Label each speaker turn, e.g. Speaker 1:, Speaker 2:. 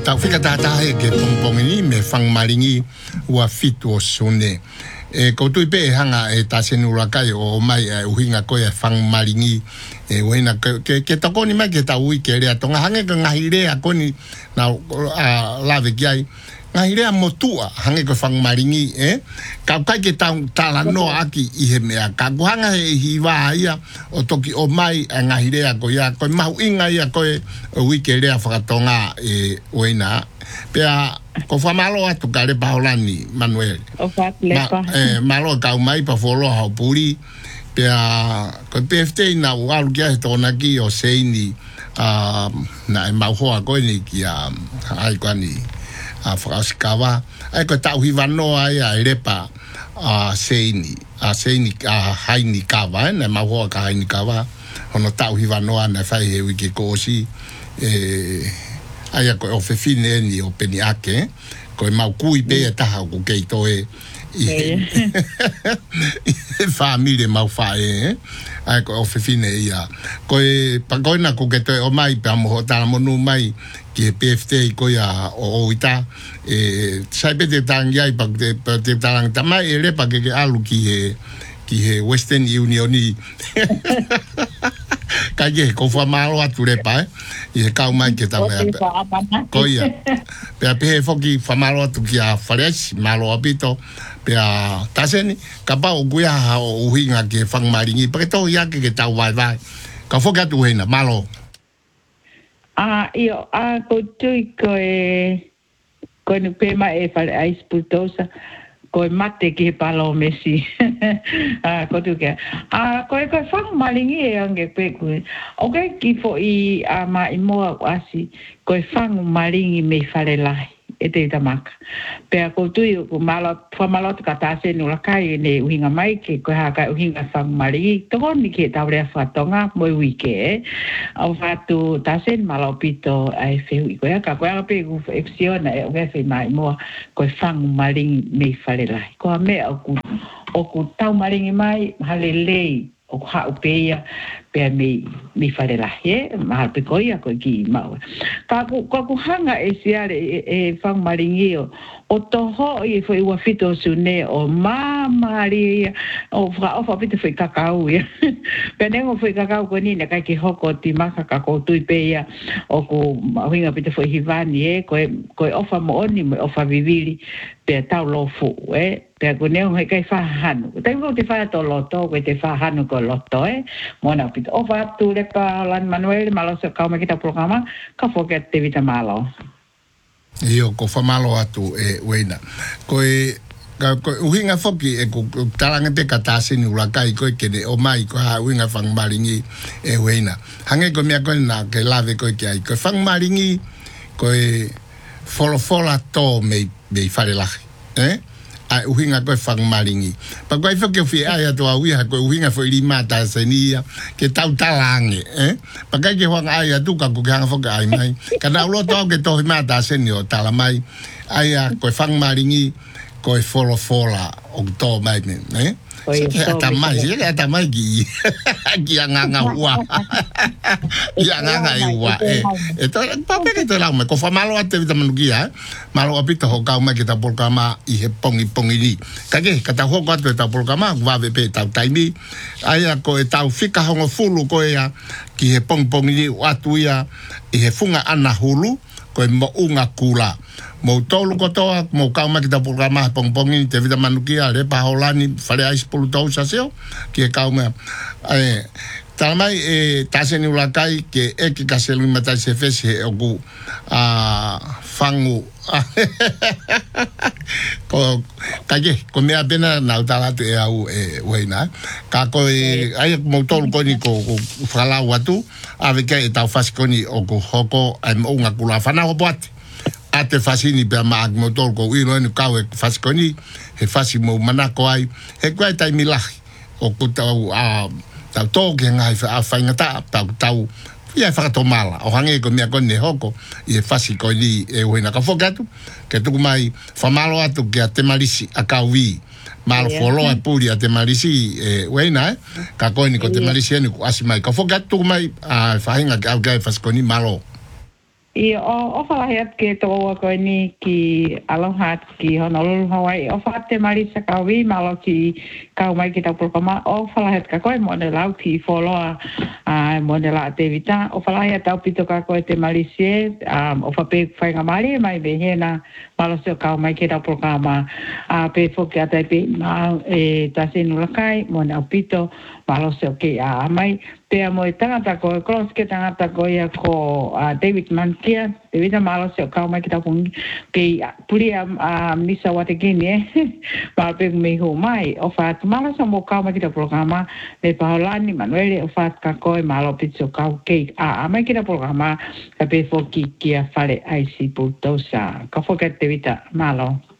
Speaker 1: Tau whikatata he ke pongpongi me whangmaringi ua fitu o sone. Koutu pe e hanga e tasenu rakai o mai uhinga koe e whangmaringi wena ke takoni mai ke tau i ke rea tonga hange ka ngahi rea koni na lave ki ai ngahi rea motua hange ka whangmaringi kau kai ke tau tala no aki i he mea ka kuhanga he hiwa ia o toki o mai ngahi rea ko ia koe mahu inga ia koe ui ke rea whakatonga wena pea ko famalo atu ka le paolani Manuel
Speaker 2: o fa lepa
Speaker 1: malo ka mai pa folo ha puri pea ko PFT na walu kia tona ki o seini na mau hoa ko ni ki ai kwani fraskawa ai ko tau hivano ai lepa seini haini kava na mau hoa ka haini kava ono tau hivano na fai he wiki ko si ai ko o fefine ni o peniake ko mau kui pe taha ko ke to e família mau fae ai ko o fefine ia ko pagoina ko ke to o mai pa mo tala monu mai ki PFT ko ia o ita sai pe te tang ia pa te tang tamai ele pa ke alu ki he Western Union ni kaje ko fa malo atu le pa e ka mai ke ta ko ia pe foki fa malo atu ki a fresh malo apito pe a taseni ka pa o guia o hinga ke fang maringi pa to ia ke ta vai vai ka foki atu hena malo
Speaker 2: io ko tui ko no pe mai e fale ais putosa ko mate ki palo mesi ko tu ke ko fang malingi e ange pe ku o ke ki fo i ma i mo asi ko fang malingi me fale lai e te tamaka pe ko tu ko malo ka ta se no la kai ne uhinga mai ke ko ha ka uhinga fang malingi to ni ke ta bre fa tonga mo wike au fatu ta se malo pito ai fe ko ya ka pe ku opsiona e o fe mai mo ko fang malingi me fale lai ko me o ku tau malingi mai halelei o ha o peia pe me fale lai ma pe ko ia ko ki mau ka ku hanga e siare e fang malingi o toho i foi ua fito sune o mamari o fa pito foi kakao ia penengo foi kakao ko ni na kai ki hoko ti maka ka ko tui peia o ko hinga pito foi hivani ko ofa mo oni mo ofa vivili pe tau lofu pe ko neo he kai fa hanu tengo te fa to loto ko te fa hanu ko loto mona pito ofa tu le pa lan Manuel malo se ka kita programa ka fo ke te vita malo
Speaker 1: io ko famalo atu wena ko uhinga foki ko talanga pe katase ni ulakai ko ke o mai ko ha uhinga fang maringi wena hange ko mia ko na ke lave ko ke ai ko fang maringi ko fola to me fare la ai uhinga ko fang maringi pa ko foki fi ai to uhinga ko uhinga fo lima ta senia ke tau talange pa ka ke hang ai tu ka ko hang foki ai mai kana lo to ke to ma ta senio tala mai ai ko fang maringi ko fola o to mai ata mai ki anga wa ua to pa pe to la me ko fa malo ate vita manugia malo apito ho ka ma ki ta por kama i he pongi ni kage ka ta ho ka ta por kama va ve pe ta taimi ai ko ta fika hongo fulu ko ya ki he pongi ni atu ya i he funga ana hulu ko mo unga kula mo tolu ko toa mo kauma kita programa pongpongi te vida manukia le pa holani fale ais poluto saseo ki kauma talmai taseni ulakai ke ki kaselu mata se fese ogu fangu ko kaje ko me apena na utala te au weina ka ko ai mo tolu ko ni ko fala watu ave ke ta faskoni ogu hoko am unga kula fana obot ate fasini pe mag motor ko ilo ni kawe faskoni he fasimo manako ai he kwai tai milahi o kutau tau to ke ngai fa ngata tau ia fa to mala o hange ko mia ko ne hoko i fasi ko ni wena ka fokatu ke tu mai fa malo atu ke ate malisi akawi malo folo e puri ate malisi wena ka ko ni ko te malisi ni asima ka fokatu mai fa hinga ka faskoni malo
Speaker 2: I o whalahiat ke tō ua koe ni ki aloha ki Honolulu, Hawaii. O whaate marisa kawi malo ki kau mai ki tau prokama. O whalahiat ka koe mo ne lau ki wholoa mo ne la te vita. O whalahiat tau pito ka koe te marisie. O whape whainga mari mai be hena malo se o kau mai ki tau prokama. Pe whoki atai pe tase nulakai mo ne au pito malo se o ke a mai. Pea mo e tangata koe, cross ke tangata koe ko David Mankia, David malo se o kau mai ki tau pungi, ke puri misa wate kini malo pe me ho mai, o whaat malo sa mo kau mai ki tau programa, le paholani manuele o whaat ka koe malo pitso kau ke mai ki tau programa, ka pe fo ki kia whale aisi putosa, ka foka David malo.